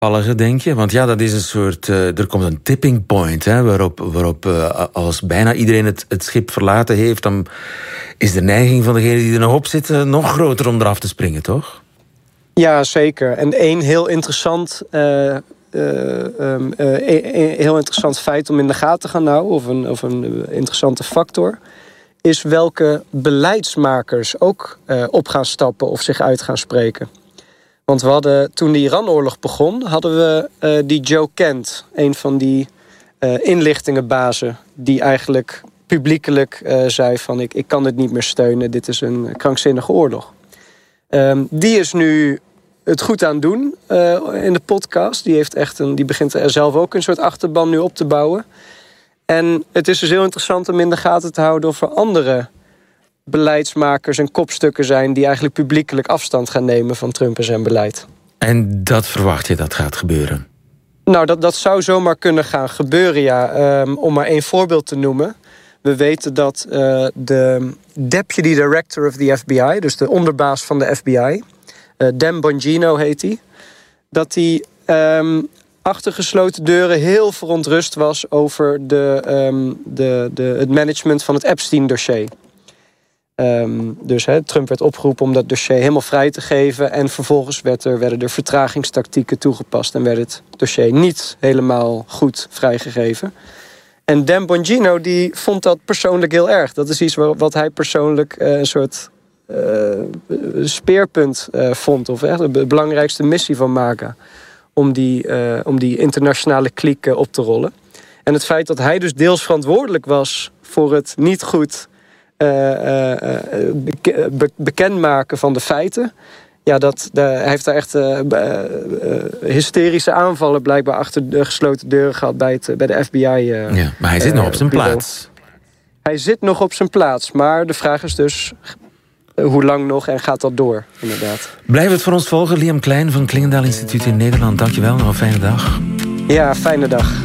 Denk je? Want ja, dat is een soort... er komt een tipping point, hè, waarop als bijna iedereen het schip verlaten heeft, dan is de neiging van degene die er nog op zitten nog groter om eraf te springen, toch? Ja, zeker. En één heel interessant feit om in de gaten te gaan houden, of een interessante factor, is welke beleidsmakers ook op gaan stappen of zich uit gaan spreken. Want we hadden, toen de Iran-oorlog begon, hadden we die Joe Kent, een van die inlichtingenbazen, die eigenlijk publiekelijk zei van ik kan dit niet meer steunen, dit is een krankzinnige oorlog. Die is nu het goed aan het doen in de podcast. Die begint er zelf ook een soort achterban nu op te bouwen. En het is dus heel interessant om in de gaten te houden of er andere beleidsmakers en kopstukken zijn die eigenlijk publiekelijk afstand gaan nemen van Trump en zijn beleid. En dat verwacht je dat gaat gebeuren? Nou, dat zou zomaar kunnen gaan gebeuren, ja. Om maar één voorbeeld te noemen. We weten dat de Deputy Director of the FBI, dus de onderbaas van de FBI, Dan Bongino heet hij, dat hij achter gesloten deuren heel verontrust was over het management van het Epstein-dossier. Dus Trump werd opgeroepen om dat dossier helemaal vrij te geven, en vervolgens werden er vertragingstactieken toegepast en werd het dossier niet helemaal goed vrijgegeven. En Dan Bongino die vond dat persoonlijk heel erg. Dat is iets wat hij persoonlijk een soort speerpunt vond, of echt de belangrijkste missie van maken, om die internationale kliek op te rollen. En het feit dat hij dus deels verantwoordelijk was voor het niet goed bekendmaken van de feiten, ja, hij heeft daar echt hysterische aanvallen blijkbaar achter de gesloten deuren gehad bij de FBI. Ja, maar hij zit nog op zijn plaats. Hij zit nog op zijn plaats, maar de vraag is dus hoe lang nog en gaat dat door, inderdaad. Blijf het voor ons volgen. Liam Klein van Klingendaal Instituut in Nederland. Dankjewel, nog een fijne dag. Ja, fijne dag.